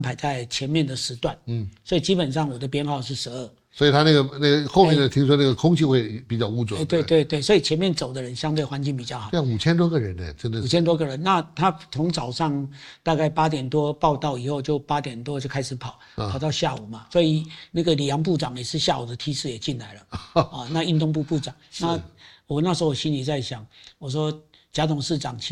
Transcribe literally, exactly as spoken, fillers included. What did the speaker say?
排在前面的时段，嗯，所以基本上我的编号是十二。 所以他那个那个后面的听说那个空气会比较污浊。 哎，对对对，所以前面走的人相对环境比较好。 这样五千多个人呢，真的是五千多个人。那他从早上大概八点多报到以后，就八点多就开始跑，啊、跑到下午嘛。所以那个李阳部长也是下午的梯次也进来了啊。那运动部部长，那我那时候我心里在想，我说贾董事长。